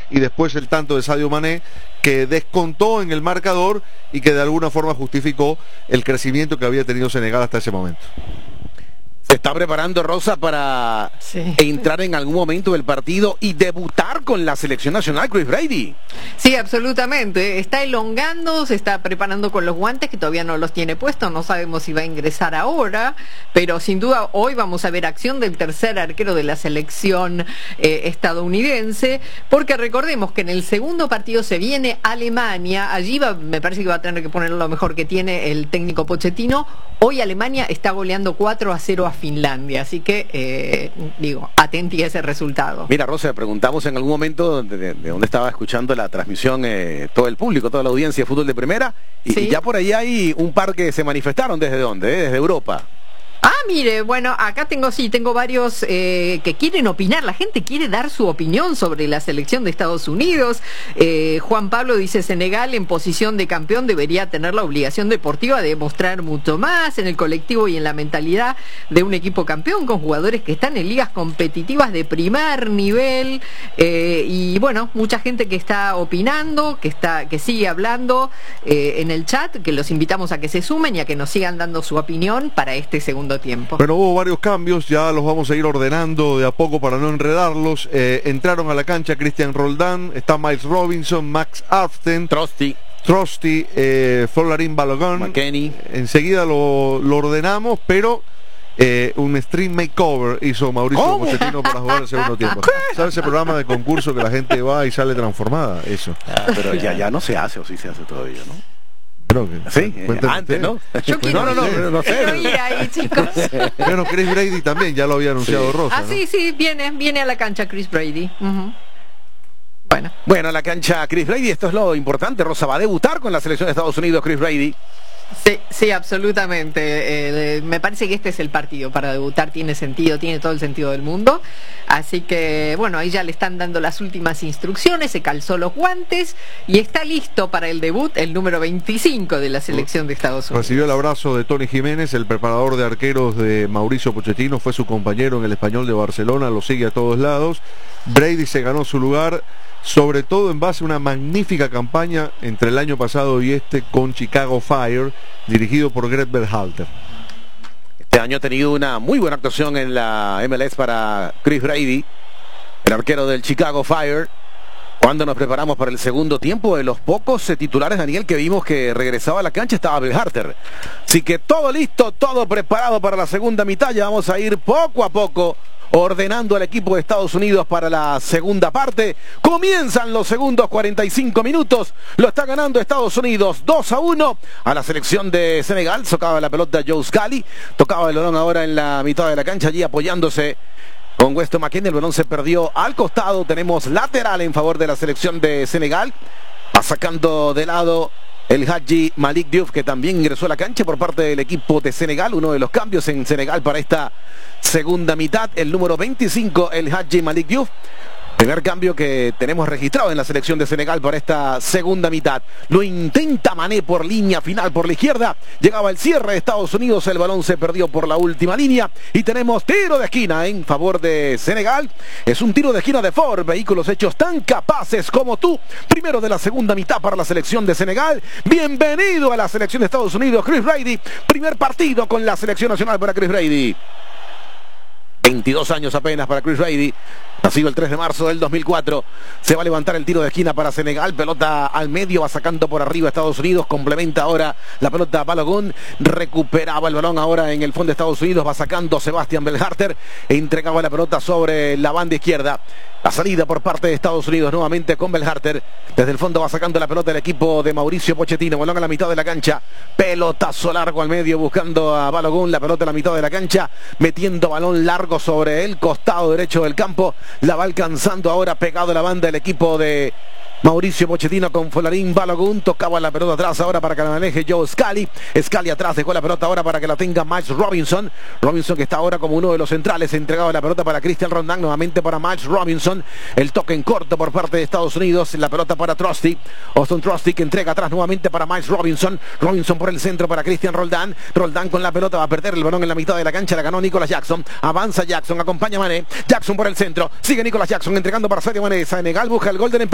y después el tanto de Sadio Mané, que descontó en el marcador y que de alguna forma justificó el crecimiento que había tenido Senegal hasta ese momento. Se está preparando Rosa para entrar en algún momento del partido y debutar con la selección nacional, Chris Brady. Sí, absolutamente. Está elongando, se está preparando con los guantes, que todavía no los tiene puestos. No sabemos si va a ingresar ahora, pero sin duda hoy vamos a ver acción del tercer arquero de la selección estadounidense, porque recordemos que en el segundo partido se viene Alemania. Allí me parece que va a tener que poner lo mejor que tiene el técnico Pochettino. Hoy Alemania está goleando 4-0 a Finlandia, así que atenti a ese resultado. Mira, Rosa, preguntamos en algún momento de dónde estaba escuchando la transmisión todo el público, toda la audiencia de fútbol de primera, y ya por ahí hay un par que se manifestaron. ¿Desde dónde? Desde Europa. Ah, mire, bueno, acá tengo varios que quieren opinar. La gente quiere dar su opinión sobre la selección de Estados Unidos. Juan Pablo dice: Senegal en posición de campeón debería tener la obligación deportiva de demostrar mucho más en el colectivo y en la mentalidad de un equipo campeón, con jugadores que están en ligas competitivas de primer nivel. Y bueno, mucha gente que está opinando, que sigue hablando en el chat, que los invitamos a que se sumen y a que nos sigan dando su opinión para este segundo tiempo. Pero hubo varios cambios, ya los vamos a ir ordenando de a poco para no enredarlos. Entraron a la cancha Christian Roldan, está Miles Robinson, Max Aften, Trosty, Folarin Balogun, McKennie. Enseguida lo ordenamos, pero un stream makeover hizo Mauricio Pochettino para jugar el segundo tiempo. ¿Sabes ese programa de concurso que la gente va y sale transformada? Eso. Pero ya no se hace, o sí se hace todavía, ¿no? Sí, antes, ¿no? Yo quiero no sé. ir ahí, chicos. Bueno, Chris Brady también, ya lo había anunciado Rosa. ¿no? Sí, viene a la cancha Chris Brady. Bueno, a la cancha Chris Brady, esto es lo importante. Rosa va a debutar con la selección de Estados Unidos, Chris Brady. Sí, absolutamente. Me parece que este es el partido para debutar, tiene todo el sentido del mundo. Así que, bueno, ahí ya le están dando las últimas instrucciones, se calzó los guantes y está listo para el debut el número 25 de la selección de Estados Unidos. Recibió el abrazo de Tony Jiménez, el preparador de arqueros de Mauricio Pochettino, fue su compañero en el Español de Barcelona, lo sigue a todos lados. Brady se ganó su lugar, sobre todo en base a una magnífica campaña entre el año pasado y con Chicago Fire, dirigido por Greg Berhalter. Este año ha tenido una muy buena actuación en la MLS para Chris Brady, el arquero del Chicago Fire. Cuando nos preparamos para el segundo tiempo, de los pocos titulares, Daniel, que vimos que regresaba a la cancha, estaba Berhalter. Así que todo listo, todo preparado para la segunda mitad. Ya vamos a ir poco a poco ordenando al equipo de Estados Unidos para la segunda parte. Comienzan los segundos 45 minutos. Lo está ganando Estados Unidos 2-1 a la selección de Senegal. Tocaba la pelota Joe Scally. Tocaba el balón ahora en la mitad de la cancha, allí apoyándose con Weston McKennie. El balón se perdió al costado. Tenemos lateral en favor de la selección de Senegal. Va sacando de lado el Hadji Malick Diouf, que también ingresó a la cancha por parte del equipo de Senegal. Uno de los cambios en Senegal para esta segunda mitad, el número 25, el Hadji Malick Diouf. Primer cambio que tenemos registrado en la selección de Senegal para esta segunda mitad. Lo intenta Mané por línea final por la izquierda. Llegaba el cierre de Estados Unidos. El balón se perdió por la última línea. Y tenemos tiro de esquina en favor de Senegal. Es un tiro de esquina de Ford. Vehículos hechos tan capaces como tú. Primero de la segunda mitad para la selección de Senegal. Bienvenido a la selección de Estados Unidos, Chris Brady. Primer partido con la selección nacional para Chris Brady. 22 años apenas para Chris Brady, nacido el 3 de marzo del 2004. Se va a levantar el tiro de esquina para Senegal, pelota al medio, va sacando por arriba Estados Unidos, complementa ahora la pelota Balogun, recuperaba el balón ahora en el fondo de Estados Unidos, va sacando Sebastian Berhalter, entregaba la pelota sobre la banda izquierda. La salida por parte de Estados Unidos nuevamente con Berhalter. Desde el fondo va sacando la pelota el equipo de Mauricio Pochettino. Balón a la mitad de la cancha. Pelotazo largo al medio buscando a Balogun. La pelota a la mitad de la cancha. Metiendo balón largo sobre el costado derecho del campo. La va alcanzando ahora pegado a la banda el equipo de Mauricio Pochettino con Folarin Balogun. Tocaba la pelota atrás ahora para que la maneje Joe Scally. Scally atrás, dejó la pelota ahora para que la tenga Miles Robinson. Robinson, que está ahora como uno de los centrales, entregaba la pelota para Christian Roldan, nuevamente para Miles Robinson. El toque en corto por parte de Estados Unidos. La pelota para Trosty. Austin Trosty, que entrega atrás nuevamente para Miles Robinson. Robinson por el centro para Christian Roldan. Roldan con la pelota va a perder el balón en la mitad de la cancha. La ganó Nicolas Jackson. Avanza Jackson, acompaña Mané. Jackson por el centro. Sigue Nicolas Jackson entregando para Sadio Mané. Senegal busca el gol del empate.